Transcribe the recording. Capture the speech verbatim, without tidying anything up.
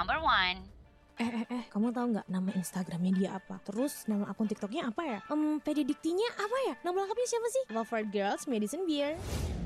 Number one. Eh eh eh, kamu tahu nggak nama Instagramnya dia apa? Terus nama akun TikToknya apa ya? Um, P D Diktinya apa ya? Nama lengkapnya siapa sih? Love for Girls Madison Beer.